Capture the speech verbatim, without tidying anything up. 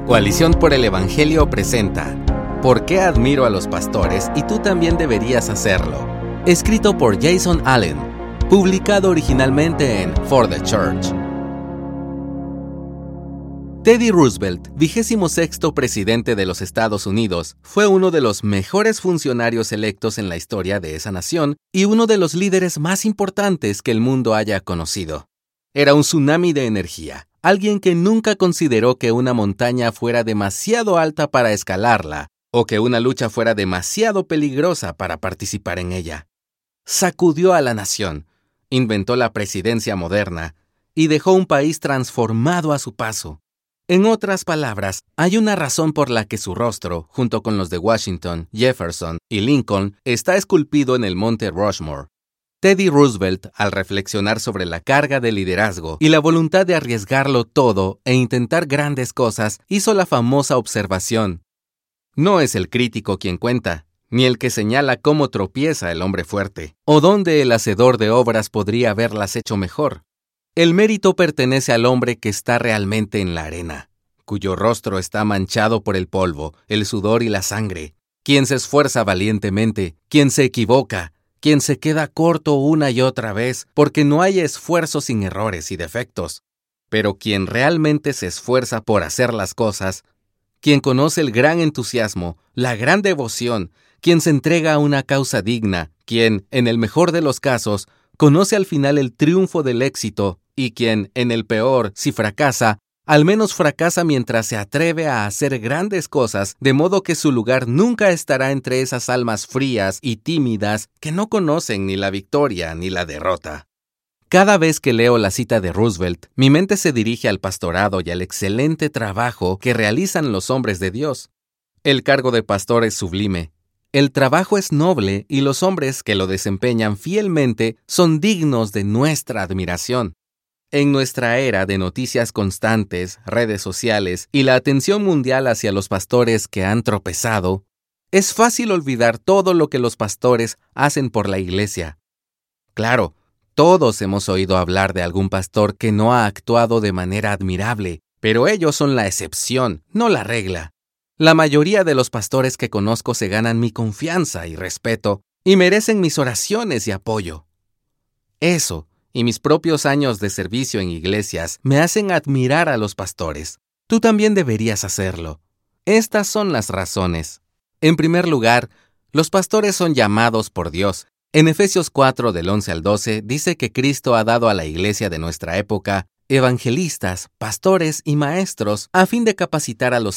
Coalición por el Evangelio presenta ¿Por qué admiro a los pastores y tú también deberías hacerlo? Escrito por Jason Allen, publicado originalmente en For the Church. Teddy Roosevelt, vigésimo sexto presidente de los Estados Unidos, fue uno de los mejores funcionarios electos en la historia de esa nación y uno de los líderes más importantes que el mundo haya conocido. Era un tsunami de energía, alguien que nunca consideró que una montaña fuera demasiado alta para escalarla o que una lucha fuera demasiado peligrosa para participar en ella. Sacudió a la nación, inventó la presidencia moderna y dejó un país transformado a su paso. En otras palabras, hay una razón por la que su rostro, junto con los de Washington, Jefferson y Lincoln, está esculpido en el monte Rushmore. Teddy Roosevelt, al reflexionar sobre la carga de liderazgo y la voluntad de arriesgarlo todo e intentar grandes cosas, hizo la famosa observación: no es el crítico quien cuenta, ni el que señala cómo tropieza el hombre fuerte, o dónde el hacedor de obras podría haberlas hecho mejor. El mérito pertenece al hombre que está realmente en la arena, cuyo rostro está manchado por el polvo, el sudor y la sangre, quien se esfuerza valientemente, quien se equivoca, quien se queda corto una y otra vez, porque no hay esfuerzo sin errores y defectos, pero quien realmente se esfuerza por hacer las cosas, quien conoce el gran entusiasmo, la gran devoción, quien se entrega a una causa digna, quien, en el mejor de los casos, conoce al final el triunfo del éxito y quien, en el peor, si fracasa, al menos fracasa mientras se atreve a hacer grandes cosas, de modo que su lugar nunca estará entre esas almas frías y tímidas que no conocen ni la victoria ni la derrota. Cada vez que leo la cita de Roosevelt, mi mente se dirige al pastorado y al excelente trabajo que realizan los hombres de Dios. El cargo de pastor es sublime. El trabajo es noble y los hombres que lo desempeñan fielmente son dignos de nuestra admiración. En nuestra era de noticias constantes, redes sociales y la atención mundial hacia los pastores que han tropezado, es fácil olvidar todo lo que los pastores hacen por la iglesia. Claro, todos hemos oído hablar de algún pastor que no ha actuado de manera admirable, pero ellos son la excepción, no la regla. La mayoría de los pastores que conozco se ganan mi confianza y respeto y merecen mis oraciones y apoyo. Eso, y mis propios años de servicio en iglesias, me hacen admirar a los pastores. Tú también deberías hacerlo. Estas son las razones. En primer lugar, los pastores son llamados por Dios. En Efesios cuatro, del once al doce, dice que Cristo ha dado a la iglesia de nuestra época evangelistas, pastores y maestros a fin de capacitar a los